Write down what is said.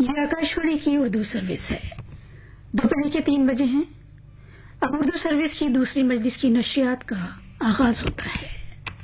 ये आकाशवाणी की उर्दू सर्विस है। दोपहर के 3 बजे हैं। अब उर्दू सर्विस की दूसरी मजलिस की नशियात का आगाज होता है।